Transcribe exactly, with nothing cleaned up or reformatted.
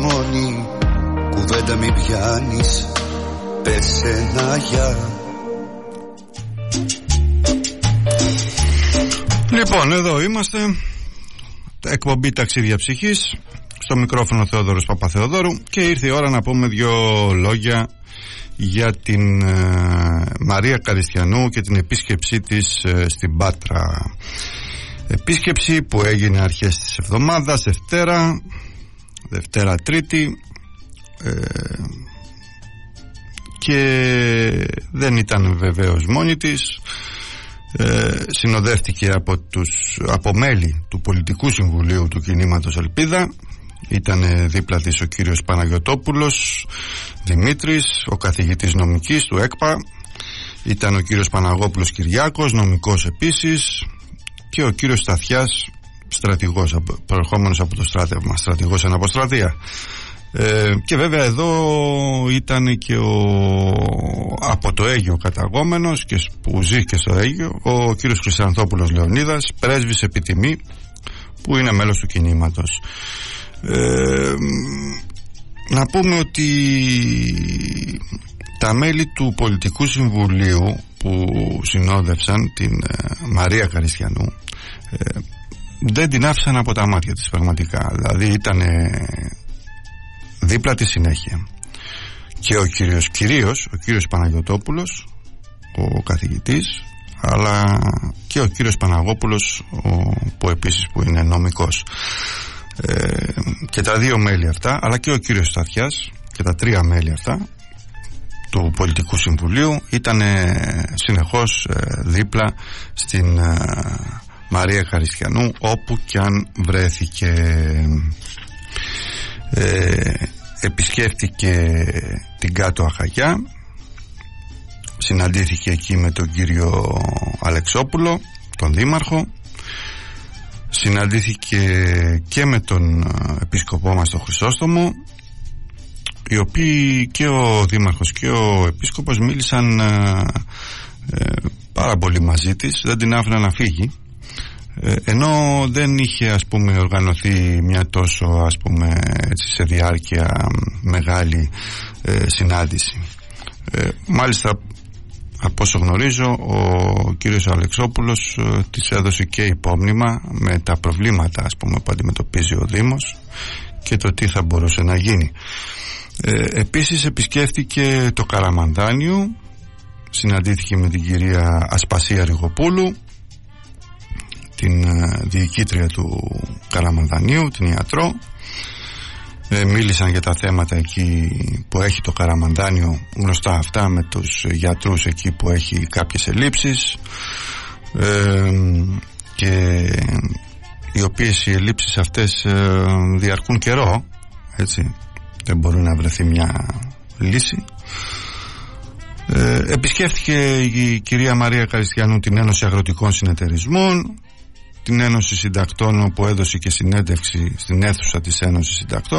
μόνη, κουβέντα μη πιάνεις, πες ένα γεια. Λοιπόν, εδώ είμαστε, εκπομπή Ταξίδια Ψυχής, στο μικρόφωνο Θεόδωρος Παπαθεοδόρου, και ήρθε η ώρα να πούμε δύο λόγια για την ε, Μαρία Καριστιανού και την επίσκεψή της ε, στην Πάτρα. Επίσκεψη που έγινε αρχές της εβδομάδας, Δευτέρα, Δευτέρα Τρίτη, ε, και δεν ήταν βεβαίως μόνη της. Ε, συνοδεύτηκε από, τους, από μέλη του Πολιτικού Συμβουλίου του Κινήματος Ελπίδα. Ήταν δίπλα της ο κύριος Παναγιωτόπουλος Δημήτρης, ο καθηγητής νομικής του ΕΚΠΑ. Ήταν ο κύριος Παναγόπουλος Κυριάκος, νομικός επίσης, και ο κύριος Σταθιάς, στρατηγός, προερχόμενος από το στράτευμα, στρατηγός εν αποστρατεία. Ε, και βέβαια εδώ ήταν και ο από το Αίγιο καταγόμενος και που ζει και στο Αίγιο, ο κύριος Χριστιανθόπουλος Λεωνίδας, πρέσβης επιτιμή, που είναι μέλος του κινήματος. Ε, να πούμε ότι τα μέλη του Πολιτικού Συμβουλίου που συνόδευσαν την ε, Μαρία Καριστιανού ε, δεν την άφησαν από τα μάτια της πραγματικά. Δηλαδή ήταν δίπλα τη συνέχεια και ο κύριος κυρίως ο κύριος Παναγιωτόπουλος, ο καθηγητής, αλλά και ο κύριος Παναγόπουλος, ο, που επίσης που είναι νομικός, ε, και τα δύο μέλη αυτά, αλλά και ο κύριος Σταθιάς, και τα τρία μέλη αυτά του Πολιτικού Συμβουλίου ήταν συνεχώς ε, δίπλα στην ε, Μαρία Καριστιανού όπου κι αν βρέθηκε. ε, επισκέφτηκε την Κάτω Αχαγιά, συναντήθηκε εκεί με τον κύριο Αλεξόπουλο, τον δήμαρχο, συναντήθηκε και με τον επίσκοπό μας τον Χρυσόστομο, οι οποίοι και ο δήμαρχος και ο επίσκοπος μίλησαν ε, ε, πάρα πολύ μαζί της, δεν την άφηναν να φύγει, ε, ενώ δεν είχε ας πούμε οργανωθεί μια τόσο ας πούμε έτσι, σε διάρκεια μεγάλη ε, συνάντηση. Ε, μάλιστα από όσο γνωρίζω ο κύριος Αλεξόπουλος ε, της έδωσε και υπόμνημα με τα προβλήματα ας πούμε που αντιμετωπίζει ο Δήμος και το τι θα μπορούσε να γίνει. Ε, επίσης επισκέφτηκε το Καραμανδάνιο, συναντήθηκε με την κυρία Ασπασία Ριγοπούλου, την ε, διοικήτρια του Καραμανδανίου, την ιατρό. Ε, μίλησαν για τα θέματα εκεί που έχει το Καραμανδάνιο, γνωστά αυτά με τους γιατρούς εκεί που έχει κάποιες ελλείψεις, ε, και οι οποίες οι ελλείψεις αυτές ε, διαρκούν καιρό, έτσι, δεν μπορεί να βρεθεί μια λύση. Ε, επισκέφθηκε η κυρία Μαρία Καριστιανού την Ένωση Αγροτικών Συνεταιρισμών, την Ένωση Συντακτών, όπου έδωσε και συνέντευξη στην αίθουσα της Ένωσης Συντακτών.